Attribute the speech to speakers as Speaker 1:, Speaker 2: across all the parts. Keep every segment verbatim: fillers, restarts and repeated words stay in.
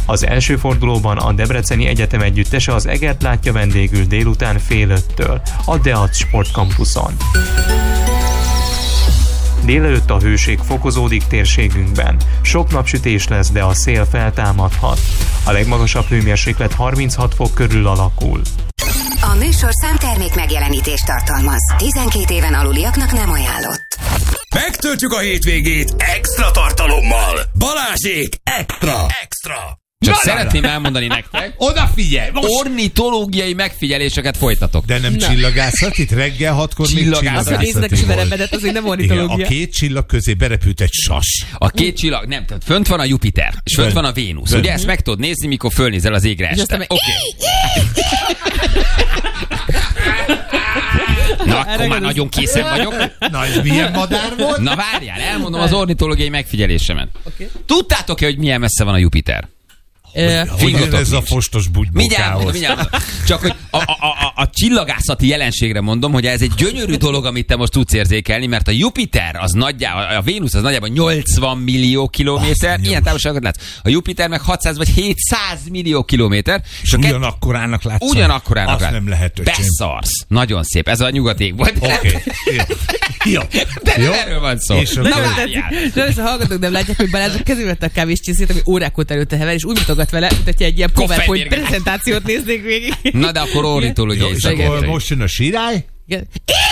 Speaker 1: Az első fordulóban a Debreceni Egyetem együttese az Egert látja vendégül délután fél öttől a Deac Sportkampuszon. Délelőtt a hőség fokozódik térségünkben. Sok napsütés lesz, de a szél feltámadhat. A legmagasabb hőmérséklet harminchat fok körül alakul.
Speaker 2: A műsorszám termék megjelenítést tartalmaz. tizenkét éven aluliaknak nem ajánlott.
Speaker 3: Megtöltjük a hétvégét extra tartalommal. Balázsék extra! Extra!
Speaker 4: Csak
Speaker 3: na,
Speaker 4: szeretném
Speaker 3: na, na.
Speaker 4: elmondani nektek,
Speaker 5: odafigyelj! Most...
Speaker 4: ornitológiai megfigyeléseket folytatok.
Speaker 5: De nem csillagászat, itt reggel hatkor még
Speaker 4: Csillagászat.
Speaker 5: csillagászati
Speaker 6: Néznek is veremedet, azért nem ornitológia.
Speaker 5: Igen, a két csillag közé berepült egy sas.
Speaker 4: A két csillag, nem, tehát fönt van a Jupiter, és fönt van a Vénusz. Ugye ezt meg tudod nézni, mikor fölnézel az égre este. Oké. Okay. Na, akkor már nagyon készen vagyok.
Speaker 5: Na, ez milyen madár volt?
Speaker 4: Na várjál, elmondom az ornitológiai megfigyelésemet. Okay. Tudtátok-e, hogy milyen messze van a Jupiter?
Speaker 5: Hogy ez a fostos bugybokához.
Speaker 4: Csak hogy a, a, a, a csillagászati jelenségre mondom, hogy ez egy gyönyörű dolog, amit te most tudsz érzékelni, mert a Jupiter, az nagyjából, a Vénusz az nagyjából nyolcvan millió kilométer, ilyen távolságot látsz. A Jupiter meg hatszáz vagy hétszáz millió kilométer.
Speaker 5: És ugyanakkorának látsz.
Speaker 4: Ugyanakkorának látsz.
Speaker 5: Azt nem lehet, öcsém.
Speaker 4: Beszarsz. Nagyon szép. Ez a nyugaték volt.
Speaker 5: Oké. Okay. Jó.
Speaker 4: De nem erről van szó.
Speaker 5: És
Speaker 4: na várjál.
Speaker 6: Sajnos a hallgatók nem látják, hogy Balázs a kezébe vette a kávéscsészét, ami órák óta előtte hever, és úgy mutogat vele, mint hogy egy ilyen PowerPoint prezentációt néznék végig.
Speaker 4: Na de akkor ornitológiai.
Speaker 5: És akkor most jön a sirály?
Speaker 6: Igen.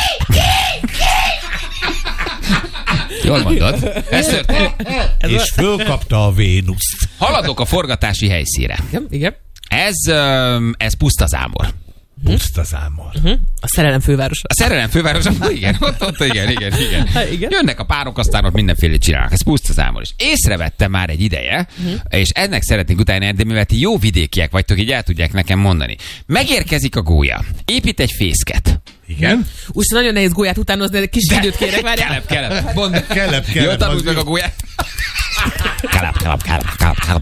Speaker 4: Jól mondod. Ez történt.
Speaker 5: És fölkapta a Vénuszt.
Speaker 4: Haladok a forgatási helyszínre.
Speaker 6: Igen, igen.
Speaker 4: Ez, ez Pusztazámor.
Speaker 5: Pusztazámor.
Speaker 6: Uh-huh. A szerelem fővárosa.
Speaker 4: A szerelem fővárosa, igen, ott, ott, igen, igen, igen.
Speaker 6: Ha, igen.
Speaker 4: Jönnek a párok, aztán ott mindenfélét csinálnak. Ez Pusztazámor is. Észrevettem már egy ideje, uh-huh. és ennek szeretnénk utána, de mivel ti jó vidékiek vagytok, így el tudják nekem mondani. Megérkezik a gólya, épít egy fészket.
Speaker 5: Igen?
Speaker 6: Úgy nagyon nehéz gólyát utánozni, de kis de időt kérek, várjál.
Speaker 4: Kelep, kelep. Mondd.
Speaker 5: Kelep, kelep.
Speaker 4: Jó, tanuld meg a gólyát. Kelep, kelep, kelep, kelep, kelep.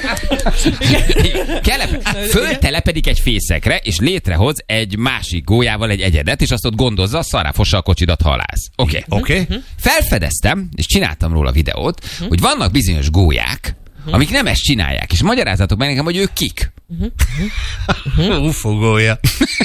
Speaker 4: Kelep. Föltelepedik egy fészekre, és létrehoz egy másik gólyával egy egyedet, és azt ott gondozza, szarrá fossa a kocsidat, halász. Oké.
Speaker 5: Okay. Oké. Okay.
Speaker 4: Felfedeztem, és csináltam róla videót, uh-huh. hogy vannak bizonyos gólyák, uh-huh. amik nem ezt csinálják, és magyarázzátok meg nekem, hogy ők kik.
Speaker 5: Uh-huh. Ufogója.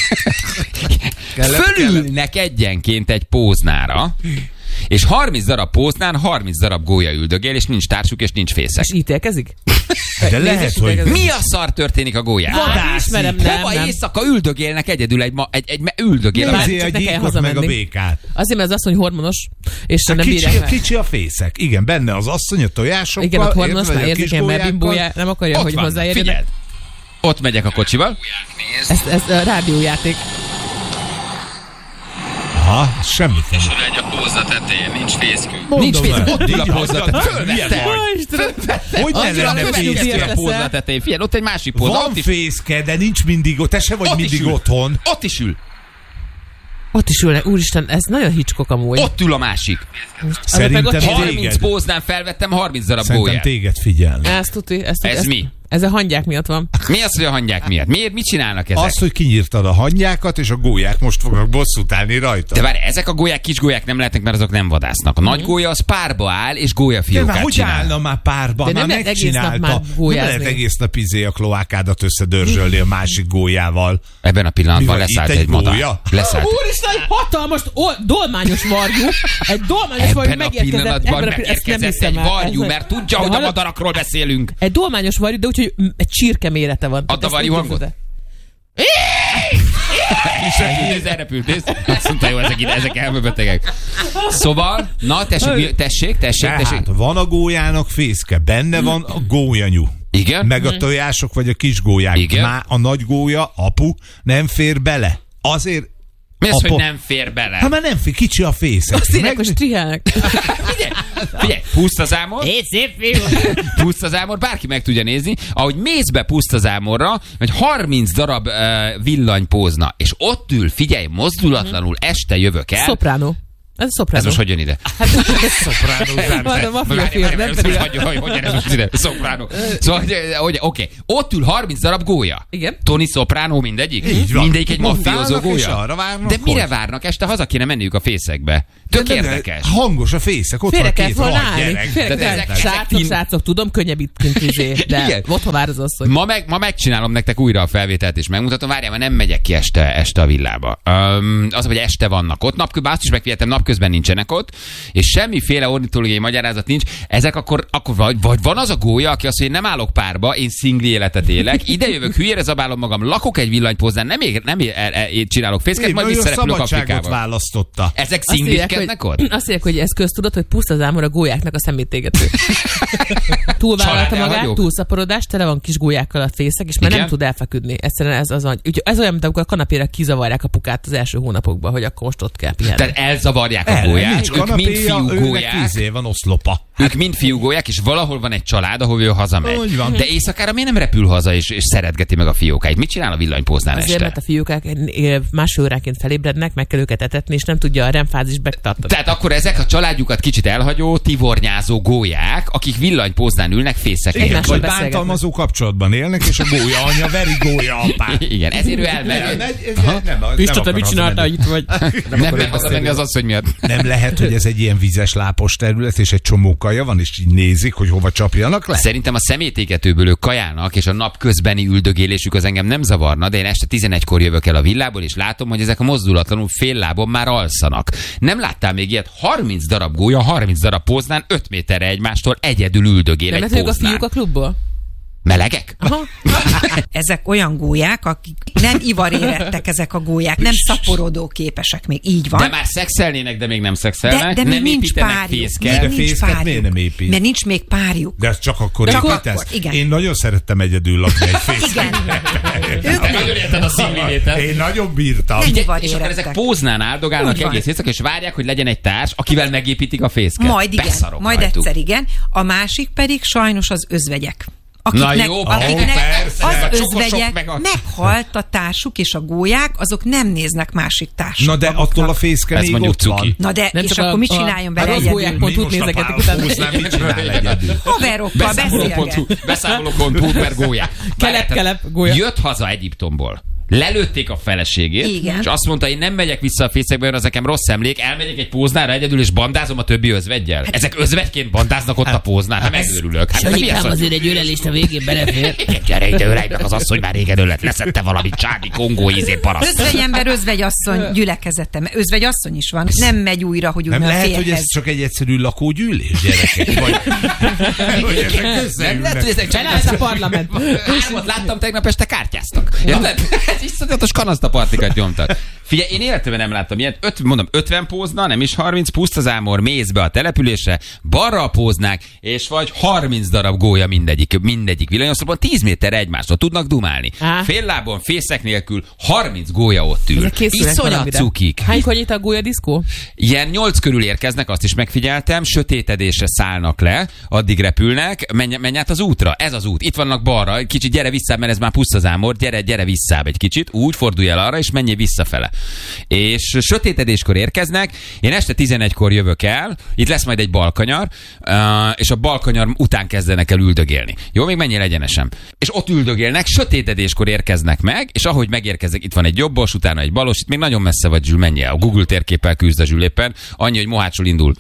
Speaker 4: Fölülnek egyenként egy póznára, és harminc darab póznán harminc darab gólya üldögél, és nincs társuk, és nincs fészek.
Speaker 6: És ítélkezik?
Speaker 5: De lehet, hogy...
Speaker 4: Mi a szar történik a gólyán?
Speaker 6: Vadászik.
Speaker 4: Hova éjszaka üldögélnek egyedül egy, ma, egy, egy üldögél.
Speaker 5: Nézzé a gyíkot meg a békát.
Speaker 6: Azért, mert az asszony hormonos, és
Speaker 5: hát
Speaker 6: nem
Speaker 5: kicsi,
Speaker 6: bírják meg.
Speaker 5: Kicsi a fészek. Igen, benne az asszony a tojásokkal.
Speaker 6: Igen, a hormonos már érzékel, mert bimbója nem akarja,
Speaker 4: ott
Speaker 6: hogy
Speaker 4: van,
Speaker 6: hozzáérjenek.
Speaker 4: Figyeld. Ott megyek a kocsival.
Speaker 6: Ez, ez a rádiójáték.
Speaker 5: Aha, semmi fel.
Speaker 4: És egy a pózna tetején, nincs fészkünk.
Speaker 5: Mondom
Speaker 4: nincs fészkünk, ott ül a
Speaker 5: így
Speaker 4: pózna tetején.
Speaker 5: Hogy ne lenne fészke?
Speaker 4: a pózna tetején. Figyelj, ott egy másik pózna.
Speaker 5: Van fészke, de nincs mindig ott. Te se vagy
Speaker 4: ott
Speaker 5: mindig otthon.
Speaker 4: Ott is ül.
Speaker 6: Ott is ülnek. Úristen, ez nagyon Hitchcock amúgy.
Speaker 4: Ott ül a másik.
Speaker 5: Szerintem
Speaker 4: harminc póznán felvettem harminc darab
Speaker 5: Szerintem
Speaker 4: gólyát.
Speaker 5: téged figyelni.
Speaker 6: Ezt tuti. Ezt tuti,
Speaker 4: Ez
Speaker 6: ezt,
Speaker 4: mi?
Speaker 6: Ez a hangyák miatt van.
Speaker 4: Mi az, hogy a hangyák miatt? Miért? Mit csinálnak ezek?
Speaker 5: Az, hogy kinyírtad a hangyákat, és a gólyák most fognak bosszút állni rajta.
Speaker 4: De várj, ezek a gólyák kis gólyák nem lehetnek, mert azok nem vadásznak. A nagy gólya az párba áll, és gólyafiókát
Speaker 5: hogy
Speaker 4: csinál.
Speaker 5: állna már párba?
Speaker 6: De
Speaker 5: már
Speaker 6: nem lehet egész nap
Speaker 5: megcsinálta.
Speaker 6: már
Speaker 5: Nem
Speaker 6: gólyázni.
Speaker 5: lehet egész nap izé a kloákádat összedörzsölni a másik gólyával.
Speaker 4: Ebben a pillanatban
Speaker 5: Mi van,
Speaker 4: leszállt
Speaker 5: itt
Speaker 4: egy,
Speaker 5: egy
Speaker 4: madár.
Speaker 5: gólya?
Speaker 4: Leszállt.
Speaker 6: Úristen, egy hatalmas ol- dolmányos varjú. Egy dolmányos varjú
Speaker 4: Ebben a
Speaker 6: megérkezett.
Speaker 4: pillanatban
Speaker 6: ebben a pillanatban- ezt nem
Speaker 4: megérkezett
Speaker 6: hiszem
Speaker 4: egy
Speaker 6: el.
Speaker 4: varjú,
Speaker 6: Ez-
Speaker 4: mert tudja,
Speaker 6: De
Speaker 4: hogy a
Speaker 6: hallod?
Speaker 4: madarakról beszélünk.
Speaker 6: Egy dolmányos varjú, de úgyhogy egy csirke mérete van.
Speaker 4: Add a
Speaker 6: Ezt
Speaker 4: varjú
Speaker 6: úgy
Speaker 4: hangot.
Speaker 6: képzeld
Speaker 4: És ez elrepült, nézd. Azt mondta, jó, ezek, ezek elmebetegek. Szóval, na, tessék, tessék, tessék, tessék.
Speaker 5: Tehát van a gólyának fészke, benne van a gólyanyú.
Speaker 4: Igen?
Speaker 5: Meg a tojások vagy a kis gólyák.
Speaker 4: Igen.
Speaker 5: Már a nagy gólya, apu, nem fér bele. Azért...
Speaker 4: Mi az,
Speaker 5: apa...
Speaker 4: hogy nem fér bele?
Speaker 5: Hát már nem fér, kicsi a fészek.
Speaker 6: Azt írják, hogy strihelnek.
Speaker 4: Figyelj, figyelj, pusztazámor.
Speaker 6: Hé, szép fiú!
Speaker 4: Pusztazámor, bárki meg tudja nézni, ahogy mész be pusztazámorra, vagy harminc darab uh, villanypózna, és ott ül, figyelj, mozdulatlanul este jövök el.
Speaker 6: Szopránó. Ez a szopránó.
Speaker 4: Ez most hogy jön ide?
Speaker 5: Szopránó.
Speaker 6: Van a mafia film, nem pedig.
Speaker 4: Hogy jön ez most ide? Szopránó. Szóval, hogy oké, ott ül harminc darab gólya.
Speaker 6: Igen.
Speaker 4: Tony Soprano mindegyik?
Speaker 5: Így van.
Speaker 4: Mindegyik egy mafiózó
Speaker 5: Montálnak, és
Speaker 4: gólya?
Speaker 5: arra várnak,
Speaker 4: De mire
Speaker 5: hogy?
Speaker 4: várnak? Este haza kéne menniük a fészekbe. Tök
Speaker 5: De- de-
Speaker 4: érdekes.
Speaker 5: Hangos a fészek, ott
Speaker 6: Félre
Speaker 5: van
Speaker 6: kell
Speaker 5: két
Speaker 6: volna
Speaker 5: rohadt
Speaker 6: állni.
Speaker 5: gyerek.
Speaker 6: Félre
Speaker 4: De
Speaker 6: kell.
Speaker 4: ezek-
Speaker 6: Srácok,
Speaker 4: ezek-
Speaker 6: srácok, tudom, könnyebb itt kint izé, de
Speaker 4: Igen.
Speaker 6: ott vár az asszony.
Speaker 4: Ma, meg, ma megcsinálom nektek újra a felvételt, és megmutatom. Várjál, mert nem megyek ki este, este a villába. Um, az, hogy este vannak ott, napközben azt is megfigyeltem, napközben nincsenek ott, és semmiféle ornitológiai magyarázat nincs. Ezek akkor, akkor vagy, vagy van az a gólya, aki azt mondja, én nem állok párba, én szingli életet élek, ide jövök, hülyére zabálom magam, lakok egy villanypóznán, nem, ég, nem é, é, é, csinálok fészket,
Speaker 5: Én
Speaker 4: majd
Speaker 5: ő a
Speaker 4: visszarepülök
Speaker 5: szabadságot
Speaker 4: Afrikába.
Speaker 5: választotta.
Speaker 4: Ezek
Speaker 6: Azt írják,
Speaker 4: szingliskednek
Speaker 6: hogy,
Speaker 4: ott?
Speaker 6: azt írják, hogy ez köztudott, hogy puszta zámor a gólyáknak a szemétégető. Túlvállalta magát,
Speaker 4: Családelhagyók?
Speaker 6: túlszaporodás, tele van kis gólyákkal a fészek, és már
Speaker 4: Igen?
Speaker 6: nem tud elfeküdni. Egyszerűen ez az, hogy úgy- ez olyan, mint amikor a kanapére kizavarják a pukát az első hónapokban, hogy akkor most ott kell pihenni.
Speaker 4: Tehát elzavarják a
Speaker 5: El,
Speaker 4: gólyát,
Speaker 5: nincs
Speaker 4: ők mind
Speaker 5: kanapéja,
Speaker 4: fiú
Speaker 5: őnek
Speaker 4: gólyák.
Speaker 5: izé van oszlopa.
Speaker 4: Ők mind fiúgólyák, és valahol van egy család, ahol ő hazamegy.
Speaker 5: Úgy van.
Speaker 4: De éjszakára miért nem repül haza, és, és szeretgeti meg a fiókáit? Mit csinál a villanypóznál
Speaker 6: Azért,
Speaker 4: este?
Speaker 6: mert a fiúkák eh, másfél óránként felébrednek, meg kell őket etetni, és nem tudja a remfázis betartani.
Speaker 4: Tehát akkor ezek a családjukat kicsit elhagyó, tivornyázó gólyák, akik villanypóznán ülnek fészeken.
Speaker 5: Igen,
Speaker 6: Egymással
Speaker 5: vagy
Speaker 6: beszélgetnek.
Speaker 5: bántalmazó kapcsolatban élnek, és a gólya anya veri gólya apát.
Speaker 4: Igen, ezért ő elmegy.
Speaker 5: Nem, nem, nem, nem,
Speaker 6: Pista, te
Speaker 5: akar
Speaker 6: mit csináltál
Speaker 5: hazamenni.
Speaker 6: itt vagy?
Speaker 4: Nem, nem, nem az, az, az, hogy miatt.
Speaker 5: Nem lehet, hogy ez egy ilyen vizes lápos terület, és egy csomó kaja van, és így nézik, hogy hova csapjanak le?
Speaker 4: Szerintem a szemétégetőből ők kajálnak, és a nap közbeni üldögélésük az engem nem zavarna, de én este tizenegykor jövök el a villából, és látom, hogy ezek a mozdulatlanul fél lábon már alszanak. Nem láttál még ilyet? harminc darab gólya, harminc darab póznán, öt méterre egymástól egyedül üldögél
Speaker 6: Nem
Speaker 4: egy
Speaker 6: lehet, ők a
Speaker 4: póznán.
Speaker 6: fiúk a klubból?
Speaker 4: Melegek?
Speaker 6: Aha.
Speaker 7: Ezek olyan gólyák, akik nem ivarérettek ezek a gólyák, nem szaporodó képesek még, így van.
Speaker 4: De már szexelnének, de még nem szexelnek.
Speaker 7: de, de még
Speaker 4: nem
Speaker 7: nincs
Speaker 4: építenek
Speaker 7: párjuk.
Speaker 4: fészket.
Speaker 7: Még
Speaker 5: De
Speaker 7: nincs
Speaker 5: fészket
Speaker 7: párjuk.
Speaker 5: miért nem épít?
Speaker 7: Mert nincs még párjuk.
Speaker 5: De ez csak akkor
Speaker 7: Csak
Speaker 5: építesz?
Speaker 7: akkor, igen.
Speaker 5: Én nagyon szerettem egyedül lakni egy fészken.
Speaker 7: Igen. Ők
Speaker 4: Te
Speaker 7: nem.
Speaker 4: nagyon érted a szinglétet.
Speaker 5: Én nagyon bírtam.
Speaker 7: Nem
Speaker 4: Figyelj,
Speaker 7: ivar
Speaker 4: és akkor ezek
Speaker 7: érettek.
Speaker 4: póznán áldogálnak
Speaker 7: Úgy van.
Speaker 4: egész éjszaka, és várják, hogy legyen egy társ, akivel megépítik a fészket.
Speaker 7: Majd igen,
Speaker 4: Beszarok
Speaker 7: majd
Speaker 4: rajtuk.
Speaker 7: egyszer igen. A másik pedig sajnos az özvegyek. Akiknek,
Speaker 4: Na jó,
Speaker 7: akiknek
Speaker 5: persze,
Speaker 7: az
Speaker 4: a csokosok
Speaker 7: özvegyek
Speaker 4: meg a-
Speaker 7: meghalt a társuk, és a gólyák, azok nem néznek másik társat.
Speaker 5: Na de
Speaker 7: maguknak.
Speaker 5: attól a fészke
Speaker 4: Ez
Speaker 5: még
Speaker 4: mondjuk
Speaker 5: ott
Speaker 4: cuki.
Speaker 5: van.
Speaker 7: Na de,
Speaker 6: Nem
Speaker 7: és
Speaker 6: csak
Speaker 7: akkor
Speaker 6: a-
Speaker 7: mit
Speaker 6: a-
Speaker 7: csináljon
Speaker 6: a
Speaker 7: vele
Speaker 6: rossz
Speaker 7: egyedül?
Speaker 6: gólyák pont úgy nézegetik utána.
Speaker 5: mit csinál egyedül?
Speaker 7: Haverokkal
Speaker 4: Beszámoló.hu,
Speaker 7: beszélget.
Speaker 4: beszámoló.hu per gólyák.
Speaker 6: Kelep, kelep, gólya.
Speaker 4: Jött haza Egyiptomból. Lelőtték a feleségét,
Speaker 7: Igen.
Speaker 4: és azt mondta, én nem megyek vissza a fészekbe, mert az nekem rossz emlék, elmegyek egy póznára egyedül, és bandázom a többi özveggyel. Ezek özvegyként bandáznak ott a póznán, hát megőrülök. Hát ez mi az, hogy-
Speaker 6: azért egy ölelést a végén belefér.
Speaker 4: Igen, gyere ide, ölej meg az asszony, már régen ölet, leszette valamit, csádi, kongó, ízén paraszt.
Speaker 7: Özvegyember, özvegyasszony gyülekezete. Özvegyasszony is van. Nem megy újra, hogy úgy
Speaker 5: Nem
Speaker 7: a
Speaker 5: lehet, hogy
Speaker 7: férhez.
Speaker 5: ez csak egy egyszerű lakógyűlés, gyerekek? Vagy, hogy ezek
Speaker 4: Nem
Speaker 5: összeülnek?
Speaker 4: lehet, hogy ezek csak
Speaker 6: Lesz a parlament.
Speaker 4: Hármat láttam tegnap este kártyáztak. Érted? Ez iszonyatos kanasztapartikat nyomtak. Figyelj, én életemben nem láttam ilyet. Öt, mondom, ötven pózna, nem is harminc, pusztazámor, mész be a településre, balra a póznák, és vagy harminc darab gólya mindegyik, mindegyik villanyoszlopon, tíz méterre egymástól tudnak dumálni.
Speaker 6: Á.
Speaker 4: Fél lábon, fészek nélkül, harminc gólya ott ül.
Speaker 6: Ezek készülnek
Speaker 4: Iszonyat
Speaker 6: valamire.
Speaker 4: cukik.
Speaker 6: Hánykor nyit a gólya diszkó?
Speaker 4: Ilyen nyolc körül érkeznek, azt is megfigyeltem, sötétedésre szállnak le, addig repülnek, menj, menj át az útra, ez az út, itt vannak balra, egy kicsit gyere vissza, mert ez már pusztazámor, gyere, gyere vissza egy kicsit, úgy fordulj el arra, és menjél visszafele. És sötétedéskor érkeznek, én este tizenegykor jövök el, itt lesz majd egy balkanyar, uh, és a balkanyar után kezdenek el üldögélni. Jó, még menjél egyenesen. És ott üldögélnek, sötétedéskor érkeznek meg, és ahogy megérkeznek, itt van egy jobbos, utána egy balos, itt még nagyon messze vagy, Zsül, menjél. A Google térképpel küzd a Zsül éppen, annyi, hogy Mohácsról indul.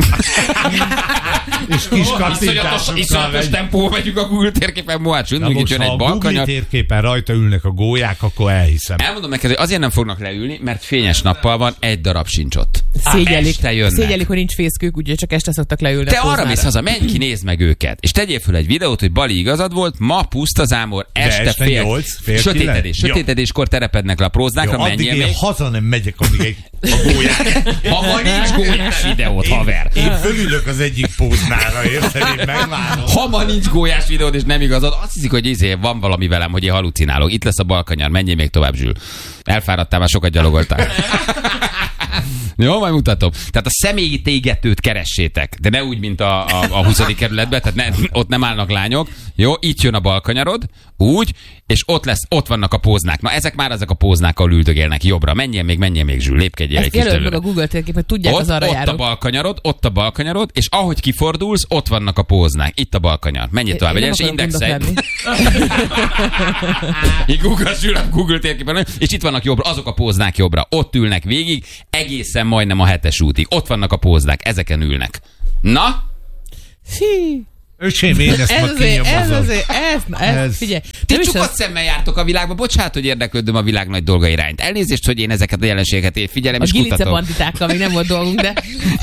Speaker 5: És kis
Speaker 4: Iszonyatos,
Speaker 5: kattintásokkal
Speaker 4: iszonyatos
Speaker 5: megy.
Speaker 4: tempó megyünk a Google térképen Mohácsról
Speaker 5: Na
Speaker 4: indul,
Speaker 5: most,
Speaker 4: itt jön
Speaker 5: ha
Speaker 4: egy
Speaker 5: a Google
Speaker 4: balkanyar.
Speaker 5: térképen rajta ülnek a gólyák, akkor elhiszem.
Speaker 4: Elmondom neked, hogy azért nem fognak leülni, mert fényes nappal van, egy darab sincs ott.
Speaker 6: Szégyelik.
Speaker 4: Este jönnek.
Speaker 6: Szégyelik, hogy nincs fészkük, úgyhogy csak este szoktak leülni.
Speaker 4: Te
Speaker 6: a
Speaker 4: arra
Speaker 6: póznára.
Speaker 4: mész haza, menj ki, nézd meg őket. És tegyél föl egy videót, hogy Bali igazad volt, ma pusztazámor, este,
Speaker 5: este
Speaker 4: fél,
Speaker 5: nyolc, fél
Speaker 4: sötétedés.
Speaker 5: kilenc. Jó.
Speaker 4: Sötétedéskor terepednek le a próznákra,
Speaker 5: Jó, addig
Speaker 4: menjél
Speaker 5: én
Speaker 4: még.
Speaker 5: haza nem megyek, amíg egy a gólyák.
Speaker 4: Ha ma nincs gólyás videót, haver.
Speaker 5: Én fölülök az egyik póznára, érted? Én megvárom.
Speaker 4: Ha ma nincs gólyás videód, és nem igazad, azt hiszik, hogy izé, van valami velem, hogy én halucinálok. Itt lesz a balkanyar, menjél még tovább, Zsül. Elfáradtál, már sokat gyalogoltál. Jó, majd mutatom. Tehát a személyi tégetőt keressétek, de ne úgy, mint a, a, a huszadik kerületben, tehát ne, ott nem állnak lányok. Jó, itt jön a balkanyarod, úgy, és ott lesz, ott vannak a póznák. Na, ezek már ezek a póznák, ahol üldögélnek jobbra. Menjen még, menjen még, Zsül, lépkedjél egy kis
Speaker 6: Ezt jelöld
Speaker 4: előre.
Speaker 6: meg a Google térképet, tudják
Speaker 4: Ott,
Speaker 6: az arra
Speaker 4: ott
Speaker 6: járók.
Speaker 4: a balkanyarod, ott a balkanyarod, és ahogy kifordulsz, ott vannak a póznák. Itt a balkanyar. Menjél tovább,
Speaker 6: Én nem
Speaker 4: egyenes,
Speaker 6: akarok
Speaker 4: indexelj.
Speaker 6: gondok
Speaker 4: Így Google Zsül a Google térképen, és itt vannak jobbra, azok a póznák jobbra. Ott ülnek végig, egészen majdnem a hetes útig. Ott vannak a póznák, ezeken ülnek. Na?
Speaker 6: Hí.
Speaker 5: Öcsém, én ezt
Speaker 6: Ez
Speaker 5: ma
Speaker 6: azért, ez
Speaker 5: kinyomozom.
Speaker 6: azért, ez, na, ez,
Speaker 5: Ez.
Speaker 6: figyelj.
Speaker 4: Ti
Speaker 6: nem is
Speaker 4: csukott
Speaker 6: az-
Speaker 4: szemmel jártok a világba, bocsánat, hogy érdeklődöm a világ nagy dolga irányt. Elnézést, hogy én ezeket a jelenségeket én figyelem
Speaker 6: A
Speaker 4: és
Speaker 6: gilice
Speaker 4: kutatom.
Speaker 6: banditákkal még nem volt dolgunk, de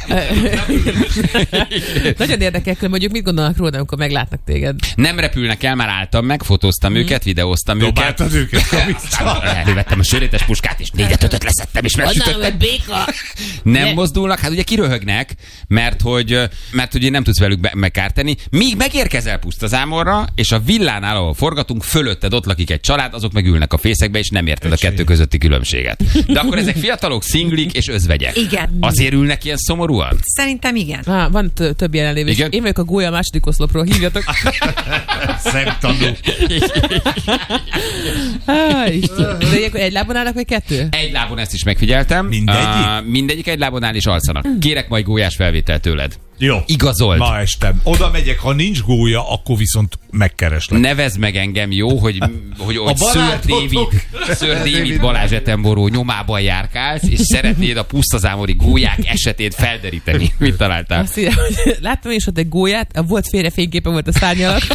Speaker 6: nagyon érdekel, hogy mondjuk mit gondolnak róla, amikor meglátnak téged.
Speaker 4: Nem repülnek el, már álltam meg, fotóztam őket, videóztam őket.
Speaker 5: Dobáltad őket, kavica.
Speaker 4: Elővettem a sörétes puskát, és négyet ötöt leszettem, és megsütöttem.
Speaker 6: béka!
Speaker 4: Nem
Speaker 6: Ne.
Speaker 4: mozdulnak, hát ugye kiröhögnek, mert hogy, mert hogy nem tudsz velük be- megkárteni. Míg megérkezel Pusztazámorra, és a villánál, ahol forgatunk, fölötted ott lakik egy család, azok meg ülnek a fészekbe, és nem érted a kettő közötti különbséget. De akkor ezek fiatalok, szinglik és özvegyek.
Speaker 7: Igen.
Speaker 4: Azért ülnek ilyen szomorúan?
Speaker 7: Szerintem igen.
Speaker 6: Ah, van t- több jelenlévés.
Speaker 4: Igen?
Speaker 6: Én vagyok a gólya második oszlopról, hívjatok.
Speaker 5: Szemtanú.
Speaker 6: Ah, Isten. De ilyenkor egy lábon állnak, vagy kettő?
Speaker 4: Egy lábon ezt is megfigyeltem.
Speaker 5: Mindegyik?
Speaker 4: Uh, mindegyik egy lábon áll és alszanak. Kérek majd gólyás felvételt tőled.
Speaker 5: Jó.
Speaker 4: Igazold.
Speaker 5: Ma este. Oda megyek, ha nincs gólya, akkor viszont megkereslek.
Speaker 4: Nevezd meg engem, jó, hogy, hogy, hogy Sir
Speaker 5: barátotok.
Speaker 4: David, Sir David Balázs Attenborough nyomában járkálsz, és szeretnéd a pusztazámori gólyák esetét felderíteni. Mit találtál?
Speaker 6: Azt írja, hogy láttam is ott egy gólyát, volt félre fényképe volt a szárny alatt.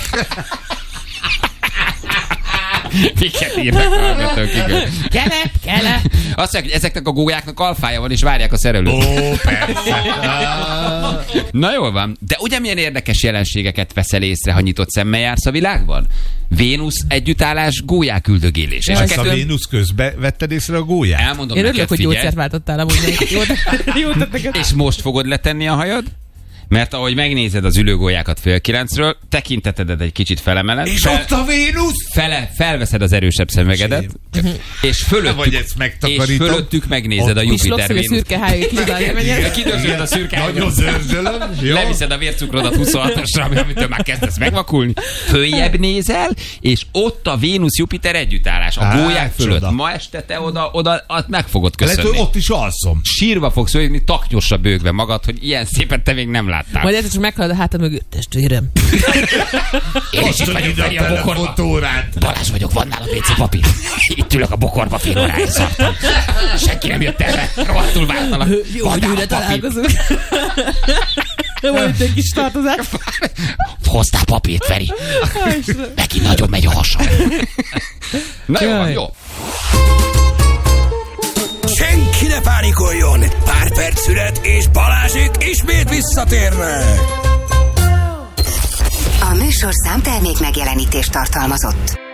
Speaker 4: Miket írnak hallgatók, igen.
Speaker 6: Kelep, kelep.
Speaker 4: Azt mondják, hogy ezeknek a gólyáknak alfája van, és várják a szerelőt.
Speaker 5: Ó, persze.
Speaker 4: Na jól van. De ugye milyen érdekes jelenségeket veszel észre, ha nyitott szemmel jársz a világban? Vénusz együttállás, gólyák üldögélés. És a
Speaker 5: Ezt a
Speaker 4: kettő...
Speaker 5: Vénusz közben vetted észre a gólyát?
Speaker 4: Elmondom
Speaker 6: Én
Speaker 4: neked,
Speaker 6: örülök, hogy
Speaker 4: figyelj.
Speaker 6: gyógyszert váltottál amúgy. Jó, jó, neked.
Speaker 4: És most fogod letenni a hajad? Mert ahogy megnézed az ülőgólyákat fél kilencről, tekintetedet egy kicsit felemeled.
Speaker 5: És
Speaker 4: fel,
Speaker 5: ott a Vénusz?
Speaker 4: fele, felveszed az erősebb szemüvegedet, és fölöttük,
Speaker 5: Vagy ezt
Speaker 4: és
Speaker 5: megtakarítom.
Speaker 4: fölöttük megnézed a
Speaker 6: És
Speaker 4: Jupiter
Speaker 6: lopsz, hogy a
Speaker 4: Vénusz.
Speaker 6: szürke hájét kidálni menjen.
Speaker 4: Kidőzölöd a szürke
Speaker 5: Nagyon
Speaker 4: hájat.
Speaker 5: zörzsölöm. Jó.
Speaker 4: Leviszed a vércukrodat huszonhatosra, amitől már kezdesz megvakulni. Följebb nézel, és ott a Vénusz-Jupiter együttállás. A
Speaker 5: Á,
Speaker 4: gólyák
Speaker 5: föl
Speaker 4: fölött.
Speaker 5: oda.
Speaker 4: Ma este te oda, oda azt meg fogod
Speaker 5: Lehet,
Speaker 4: köszönni.
Speaker 5: hogy ott is alszom.
Speaker 4: Sírva fogsz ölni, taknyosra bőgve magad, hogy ilyen szépen te még nem láttál.
Speaker 6: Majd egyszer csak meghalad a hátad mögött. Testvérem.
Speaker 4: Én is itt vagyok, Feri, a bokorba.
Speaker 5: Telefonórát.
Speaker 4: Balázs vagyok, van nála vé cé papír. Itt ülök a bokorba, fél órája szartam. Senki nem jött erre, rohadtul vártalak.
Speaker 6: Jó,
Speaker 4: Van
Speaker 6: hogy
Speaker 4: nála
Speaker 6: újra
Speaker 4: papír.
Speaker 6: találkozunk. Volt egy kis tartozás.
Speaker 4: Hoztál papírt, Feri. Neki nagyon megy a hasa. Na jó, van,
Speaker 6: Jaj.
Speaker 4: jó.
Speaker 3: Senki ne pánikoljon! Pár perc szünet, és Balázsék ismét visszatérnek!
Speaker 2: A műsorszám termék megjelenítést tartalmazott.